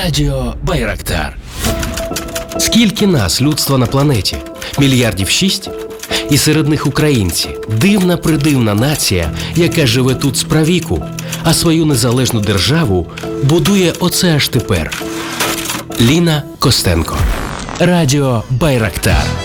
Радіо Байрактар. Скільки нас, людства на планеті? Мільярдів 6? І серед них українці. Дивна-придивна нація, яка живе тут справіку, а свою незалежну державу будує оце аж тепер. Ліна Костенко. Радіо Байрактар.